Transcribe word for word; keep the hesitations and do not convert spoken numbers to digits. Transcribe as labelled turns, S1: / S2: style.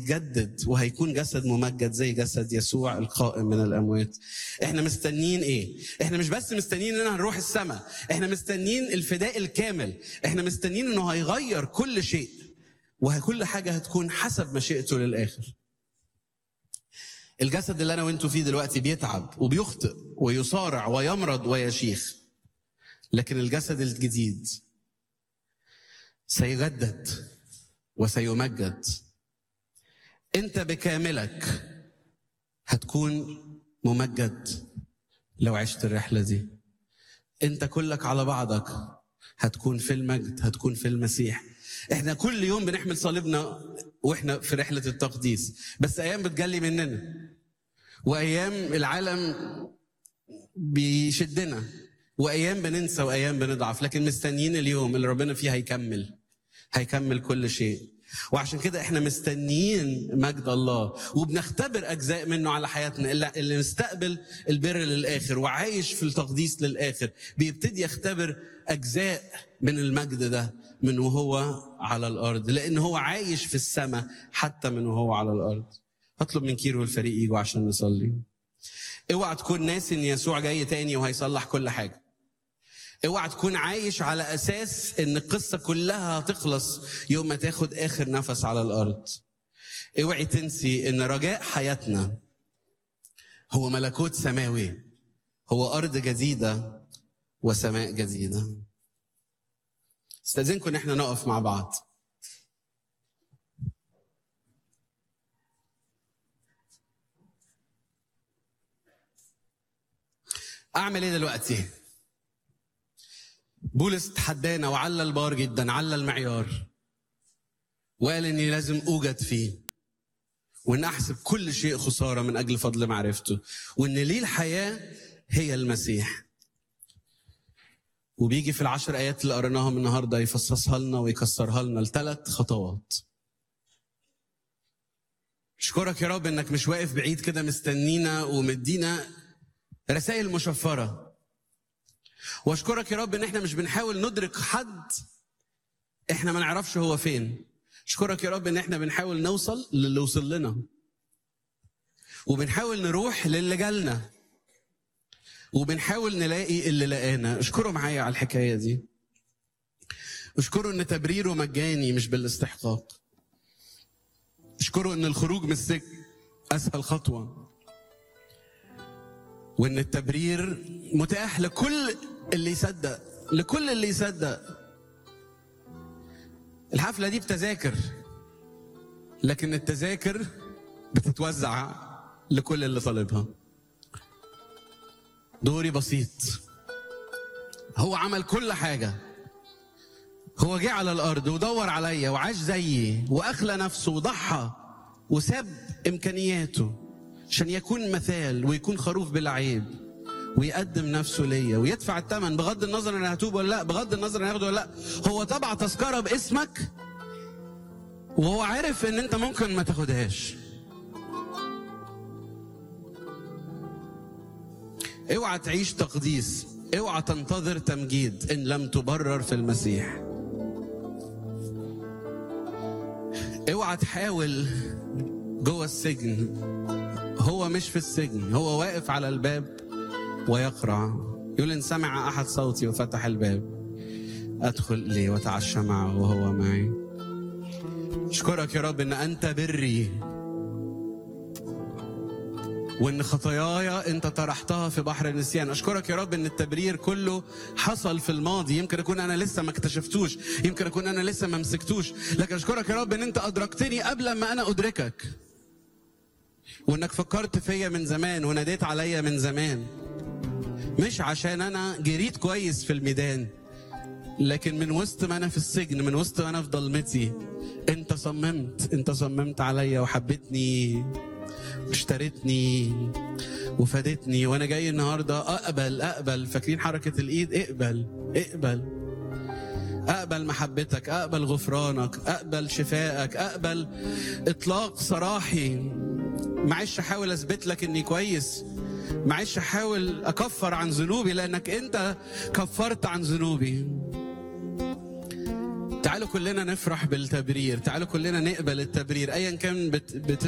S1: هيتجدد وهيكون جسد ممجد زي جسد يسوع القائم من الأموات. احنا مستنيين ايه؟ احنا مش بس مستنيين اننا هنروح السماء، احنا مستنيين الفداء الكامل، احنا مستنيين انه هيغير كل شيء وكل حاجة هتكون حسب مشيئته للآخر. الجسد اللي أنا وإنتوا فيه دلوقتي بيتعب وبيخطئ ويصارع ويمرض ويشيخ، لكن الجسد الجديد سيجدد وسيمجد. أنت بكاملك هتكون ممجد لو عشت الرحلة دي. أنت كلك على بعضك هتكون في المجد، هتكون في المسيح. احنا كل يوم بنحمل صليبنا واحنا في رحلة التقديس، بس ايام بتجلي مننا وايام العالم بيشدنا وايام بننسى وايام بنضعف، لكن مستنيين اليوم اللي ربنا فيه هيكمل هيكمل كل شيء. وعشان كده احنا مستنيين مجد الله وبنختبر اجزاء منه على حياتنا. اللي مستقبل البر للاخر وعايش في التقديس للاخر بيبتدي يختبر اجزاء من المجد ده من وهو على الارض، لان هو عايش في السماء حتى من وهو على الارض. هطلب من كيرو والفريق يجوا عشان نصلي. اوعى تكون ناسي ان يسوع جاي تاني وهيصلح كل حاجه. اوعى تكون عايش على اساس ان القصه كلها هتخلص يوم ما تاخد اخر نفس على الارض. اوعي تنسي ان رجاء حياتنا هو ملكوت سماوي، هو ارض جديده وسماء جديده. استاذنكم ان احنا نقف مع بعض. اعمل ايه دلوقتي؟ بولس تحدانا وعلى البار جدا، على المعيار، وقال اني لازم اوجد فيه، وان احسب كل شيء خساره من اجل فضل معرفته، وان ليه الحياه هي المسيح. وبيجي في العشر ايات اللي قريناهم النهارده يفصصها لنا ويكسرها لنا لثلاث خطوات. اشكرك يا رب انك مش واقف بعيد كده مستنينا ومدينا رسائل مشفره. واشكرك يا رب ان احنا مش بنحاول ندرك حد احنا ما نعرفش هو فين. اشكرك يا رب ان احنا بنحاول نوصل للي وصل لنا، وبنحاول نروح للي جالنا، وبنحاول نلاقي اللي لقانا. اشكره معايا على الحكايه دي. اشكره ان تبريره مجاني مش بالاستحقاق. اشكره ان الخروج من السجن اسهل خطوه، وان التبرير متاح لكل اللي يصدق، لكل اللي يصدق. الحفله دي بتذاكر، لكن التذاكر بتتوزع لكل اللي طالبها. دوري بسيط، هو عمل كل حاجه. هو جه على الارض ودور عليا وعاش زيي واخلى نفسه وضحى وساب امكانياته عشان يكون مثال ويكون خروف بلا عيب ويقدم نفسه ليا ويدفع الثمن، بغض النظر انا هتوب ولا لا، بغض النظر انا هاخده ولا لا. هو طبع تذكره باسمك وهو عارف ان انت ممكن ما تاخدهاش. اوعى تعيش تقديس، اوعى تنتظر تمجيد ان لم تبرر في المسيح. اوعى تحاول جوه السجن، هو مش في السجن، هو واقف على الباب ويقرع. يقول إن سمع أحد صوتي وفتح الباب أدخل لي وتعشى معه وهو معي. أشكرك يا رب إن أنت بري، وإن خطاياي أنت طرحتها في بحر النسيان. أشكرك يا رب إن التبرير كله حصل في الماضي، يمكن أكون أنا لسه ما اكتشفتوش، يمكن أكون أنا لسه ما مسكتوش، لكن أشكرك يا رب إن أنت أدركتني قبل ما أنا أدركك، وإنك فكرت فيا من زمان وناديت عليا من زمان، مش عشان أنا جريت كويس في الميدان، لكن من وسط ما أنا في السجن، من وسط ما أنا في ضلمتي، أنت صممت أنت صممت عليا وحبتني اشتريتني وفادتني. وانا جاي النهارده اقبل اقبل فاكرين حركه الايد؟ اقبل اقبل اقبل محبتك، اقبل غفرانك، اقبل شفائك، اقبل اطلاق سراحي. معلش احاول اثبت لك اني كويس، معلش احاول اكفر عن ذنوبي لانك انت كفرت عن ذنوبي. تعال تعالوا كلنا نفرح بالتبرير، تعالوا كلنا نقبل التبرير ايا كان بت... بت...